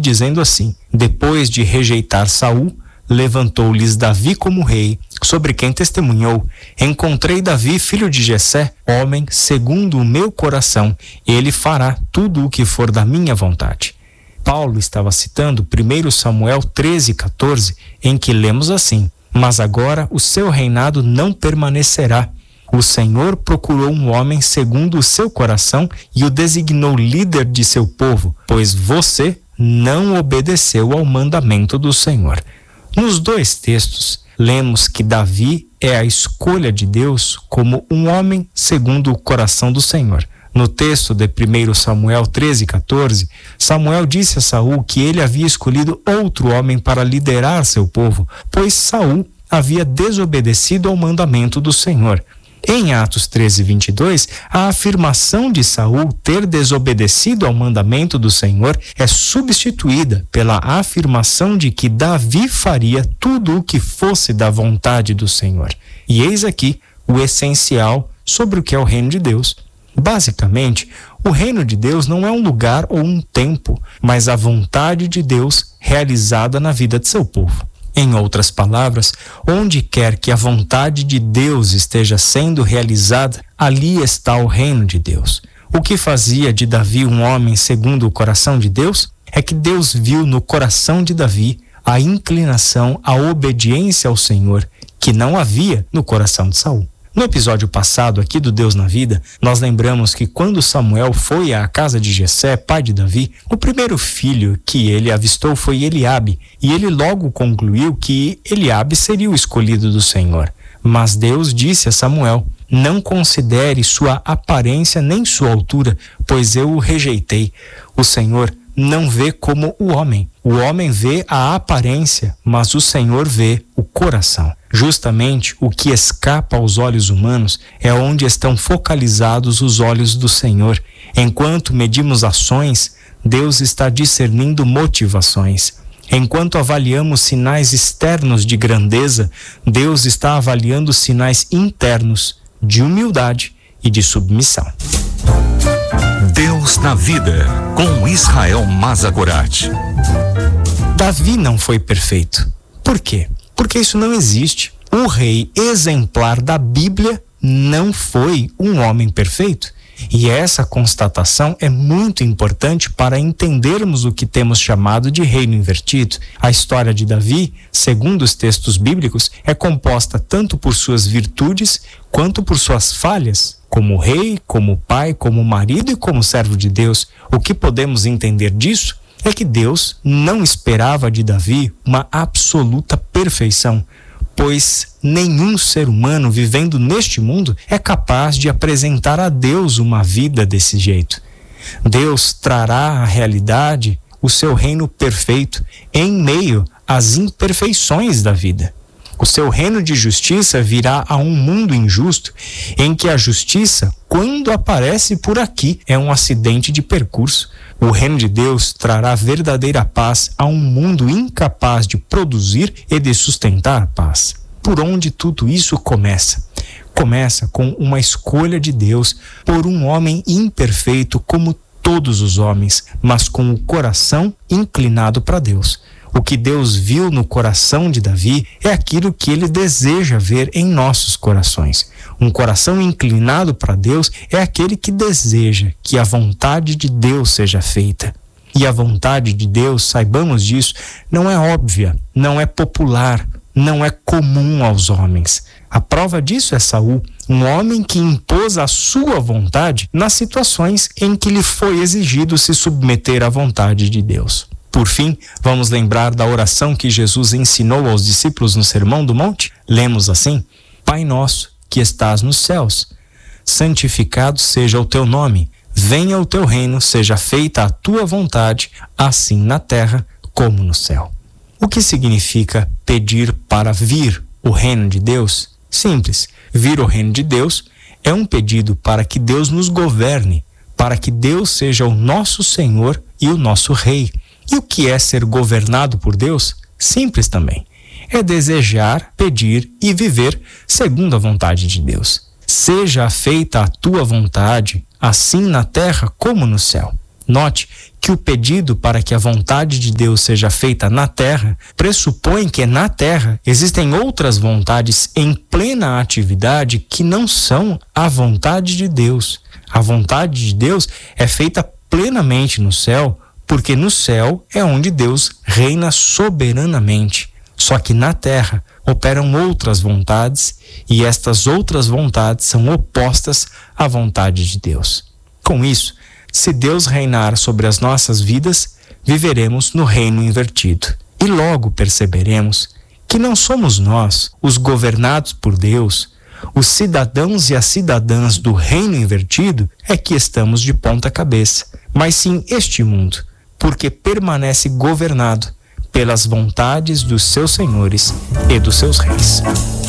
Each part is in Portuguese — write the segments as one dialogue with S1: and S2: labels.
S1: dizendo assim: depois de rejeitar Saul, levantou-lhes Davi como rei, sobre quem testemunhou: encontrei Davi, filho de Jessé, homem segundo o meu coração, ele fará tudo o que for da minha vontade. Paulo estava citando 1 Samuel 13:14, em que lemos assim: mas agora o seu reinado não permanecerá. O Senhor procurou um homem segundo o seu coração e o designou líder de seu povo, pois você não obedeceu ao mandamento do Senhor. Nos dois textos, lemos que Davi é a escolha de Deus como um homem segundo o coração do Senhor. No texto de 1 Samuel 13:14, Samuel disse a Saul que ele havia escolhido outro homem para liderar seu povo, pois Saul havia desobedecido ao mandamento do Senhor. Em Atos 13:22, a afirmação de Saul ter desobedecido ao mandamento do Senhor é substituída pela afirmação de que Davi faria tudo o que fosse da vontade do Senhor. E eis aqui o essencial sobre o que é o reino de Deus. Basicamente, o reino de Deus não é um lugar ou um tempo, mas a vontade de Deus realizada na vida de seu povo. Em outras palavras, onde quer que a vontade de Deus esteja sendo realizada, ali está o reino de Deus. O que fazia de Davi um homem segundo o coração de Deus é que Deus viu no coração de Davi a inclinação à obediência ao Senhor, que não havia no coração de Saul. No episódio passado aqui do Deus na Vida, nós lembramos que quando Samuel foi à casa de Jessé, pai de Davi, o primeiro filho que ele avistou foi Eliabe, e ele logo concluiu que Eliabe seria o escolhido do Senhor. Mas Deus disse a Samuel: não considere sua aparência nem sua altura, pois eu o rejeitei. O Senhor não vê como o homem vê a aparência, mas o Senhor vê o coração. Justamente o que escapa aos olhos humanos é onde estão focalizados os olhos do Senhor. Enquanto medimos ações, Deus está discernindo motivações. Enquanto avaliamos sinais externos de grandeza, Deus está avaliando sinais internos de humildade e de submissão.
S2: Deus na Vida, com Israel Mazagorat.
S1: Davi não foi perfeito. Por quê? Porque isso não existe. O rei exemplar da Bíblia não foi um homem perfeito. E essa constatação é muito importante para entendermos o que temos chamado de reino invertido. A história de Davi, segundo os textos bíblicos, é composta tanto por suas virtudes quanto por suas falhas, como rei, como pai, como marido e como servo de Deus. O que podemos entender disso é que Deus não esperava de Davi uma absoluta perfeição, pois nenhum ser humano vivendo neste mundo é capaz de apresentar a Deus uma vida desse jeito. Deus trará à realidade o seu reino perfeito em meio às imperfeições da vida. O seu reino de justiça virá a um mundo injusto, em que a justiça, quando aparece por aqui, é um acidente de percurso. O reino de Deus trará verdadeira paz a um mundo incapaz de produzir e de sustentar a paz. Por onde tudo isso começa? Começa com uma escolha de Deus por um homem imperfeito como todos os homens, mas com o coração inclinado para Deus. O que Deus viu no coração de Davi é aquilo que ele deseja ver em nossos corações. Um coração inclinado para Deus é aquele que deseja que a vontade de Deus seja feita. E a vontade de Deus, saibamos disso, não é óbvia, não é popular, não é comum aos homens. A prova disso é Saul, um homem que impôs a sua vontade nas situações em que lhe foi exigido se submeter à vontade de Deus. Por fim, vamos lembrar da oração que Jesus ensinou aos discípulos no Sermão do Monte? Lemos assim: Pai nosso, que estás nos céus, santificado seja o teu nome, venha o teu reino, seja feita a tua vontade, assim na terra como no céu. O que significa pedir para vir o reino de Deus? Simples. Vir o reino de Deus é um pedido para que Deus nos governe, para que Deus seja o nosso Senhor e o nosso Rei. E o que é ser governado por Deus? Simples também. É desejar, pedir e viver segundo a vontade de Deus. Seja feita a tua vontade, assim na terra como no céu. Note que o pedido para que a vontade de Deus seja feita na terra pressupõe que na terra existem outras vontades em plena atividade que não são a vontade de Deus. A vontade de Deus é feita plenamente no céu, porque no céu é onde Deus reina soberanamente. Só que na terra operam outras vontades e estas outras vontades são opostas à vontade de Deus. Com isso, se Deus reinar sobre as nossas vidas, viveremos no reino invertido. E logo perceberemos que não somos nós, os governados por Deus, os cidadãos e as cidadãs do reino invertido, é que estamos de ponta cabeça, mas sim este mundo, porque permanece governado pelas vontades dos seus senhores e dos seus reis.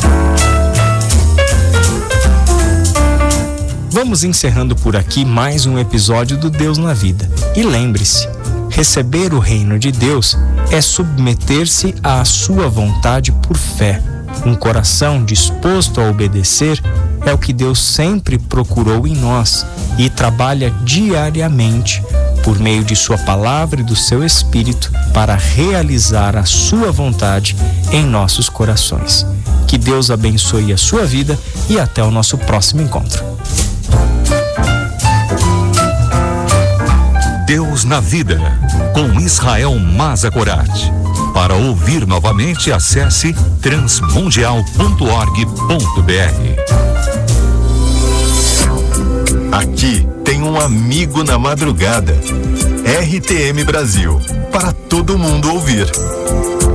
S1: Vamos encerrando por aqui mais um episódio do Deus na Vida. E lembre-se, receber o reino de Deus é submeter-se à sua vontade por fé. Um coração disposto a obedecer é o que Deus sempre procurou em nós e trabalha diariamente por meio de sua palavra e do seu Espírito para realizar a sua vontade em nossos corações. Que Deus abençoe a sua vida e até o nosso próximo encontro.
S2: Deus na Vida, com Israel Mazakorati. Para ouvir novamente, acesse transmundial.org.br.
S3: Aqui tem um amigo na madrugada. RTM Brasil, para todo mundo ouvir.